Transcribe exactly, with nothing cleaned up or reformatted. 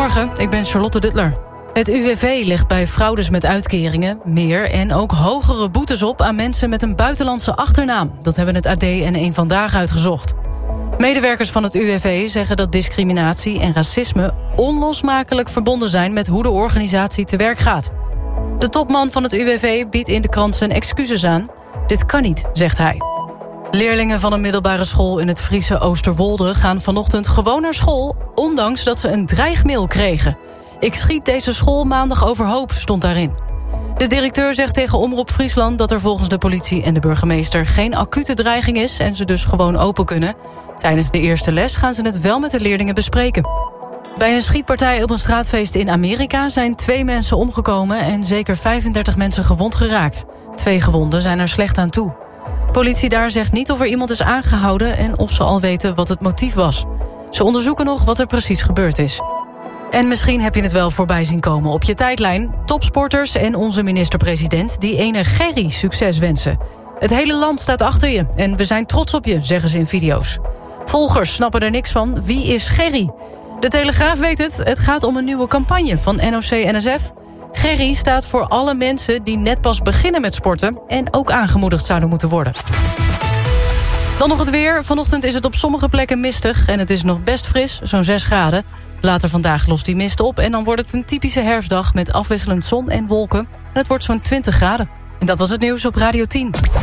Goedemorgen, ik ben Charlotte Duttler. Het U W V legt bij fraudes met uitkeringen meer en ook hogere boetes op aan mensen met een buitenlandse achternaam. Dat hebben het A D en Eén Vandaag uitgezocht. Medewerkers van het U W V zeggen dat discriminatie en racisme onlosmakelijk verbonden zijn met hoe de organisatie te werk gaat. De topman van het U W V biedt in de krant zijn excuses aan. Dit kan niet, zegt hij. Leerlingen van een middelbare school in het Friese Oosterwolde gaan vanochtend gewoon naar school, ondanks dat ze een dreigmail kregen. Ik schiet deze school maandag overhoop, stond daarin. De directeur zegt tegen Omroep Friesland dat er volgens de politie en de burgemeester geen acute dreiging is en ze dus gewoon open kunnen. Tijdens de eerste les gaan ze het wel met de leerlingen bespreken. Bij een schietpartij op een straatfeest in Amerika zijn twee mensen omgekomen en zeker vijfendertig mensen gewond geraakt. Twee gewonden zijn er slecht aan toe. Politie daar zegt niet of er iemand is aangehouden en of ze al weten wat het motief was. Ze onderzoeken nog wat er precies gebeurd is. En misschien heb je het wel voorbij zien komen op je tijdlijn. Topsporters en onze minister-president die ene Gerry succes wensen. Het hele land staat achter je en we zijn trots op je, zeggen ze in video's. Volgers snappen er niks van. Wie is Gerry? De Telegraaf weet het. Het gaat om een nieuwe campagne van N O C N S F. Gerry staat voor alle mensen die net pas beginnen met sporten en ook aangemoedigd zouden moeten worden. Dan nog het weer. Vanochtend is het op sommige plekken mistig en het is nog best fris, zo'n zes graden. Later vandaag lost die mist op en dan wordt het een typische herfstdag met afwisselend zon en wolken. En het wordt zo'n twintig graden. En dat was het nieuws op Radio tien.